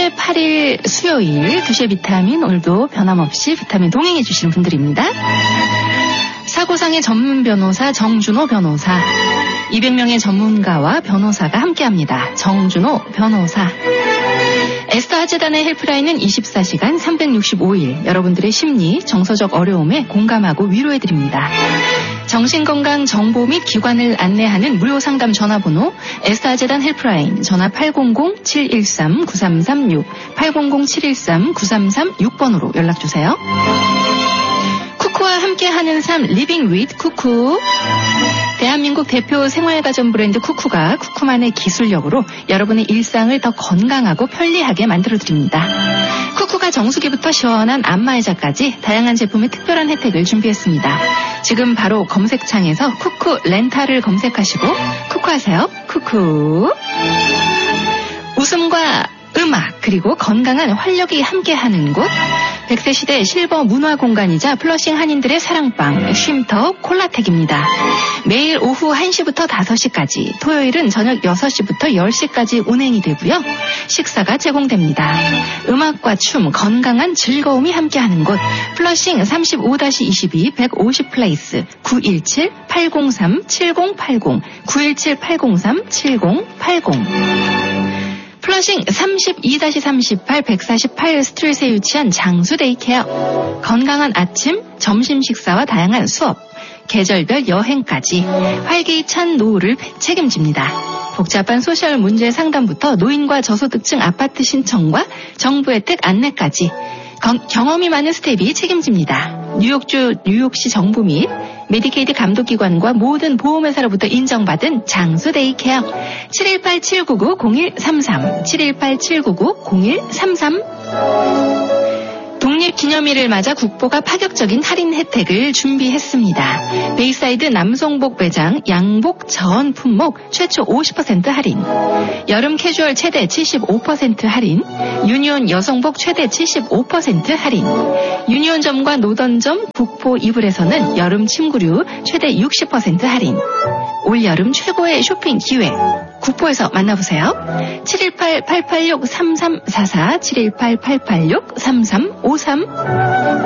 10월 8일 수요일 2시의 비타민, 오늘도 변함없이 비타민 동행해 주시는 분들입니다. 사고상의 전문 변호사 정준호 변호사, 200명의 전문가와 변호사가 함께합니다. 정준호 변호사. 에스더 하재단의 헬프라인은 24시간 365일 여러분들의 심리, 정서적 어려움에 공감하고 위로해드립니다. 정신건강 정보 및 기관을 안내하는 무료 상담 전화번호 에스더 하재단 헬프라인 전화 800-713-9336 800-713-9336번으로 연락주세요. 쿠쿠와 함께하는 삶 리빙 윗 쿠쿠. 대한민국 대표 생활가전 브랜드 쿠쿠가 쿠쿠만의 기술력으로 여러분의 일상을 더 건강하고 편리하게 만들어드립니다. 쿠쿠가 정수기부터 시원한 안마의자까지 다양한 제품의 특별한 혜택을 준비했습니다. 지금 바로 검색창에서 쿠쿠 렌탈을 검색하시고 쿠쿠하세요. 쿠쿠. 웃음과 음악 그리고 건강한 활력이 함께하는 곳, 100세 시대 실버 문화 공간이자 플러싱 한인들의 사랑방 쉼터 콜라텍입니다. 매일 오후 1시부터 5시까지, 토요일은 저녁 6시부터 10시까지 운행이 되고요. 식사가 제공됩니다. 음악과 춤, 건강한 즐거움이 함께하는 곳, 플러싱 35-22 150 플레이스 917-803-7080 917-803-7080. 플러싱 32-38 148 스트릿에 위치한 장수 데이케어. 건강한 아침, 점심 식사와 다양한 수업, 계절별 여행까지 활기찬 노후를 책임집니다. 복잡한 소셜 문제 상담부터 노인과 저소득층 아파트 신청과 정부 혜택 안내까지 경험이 많은 스텝이 책임집니다. 뉴욕시 정부 및 메디케이드 감독기관과 모든 보험회사로부터 인정받은 장수 데이케어. 718-799-0133 718-799-0133. 독립기념일을 맞아 국보가 파격적인 할인 혜택을 준비했습니다. 베이사이드 남성복 매장 양복 전 품목 최초 50% 할인, 여름 캐주얼 최대 75% 할인, 유니온 여성복 최대 75% 할인, 유니온점과 노던점 국보 이불에서는 여름 침구류 최대 60% 할인. 올여름 최고의 쇼핑 기회, 국보에서 만나보세요. 718-886-3344 718-886-3353.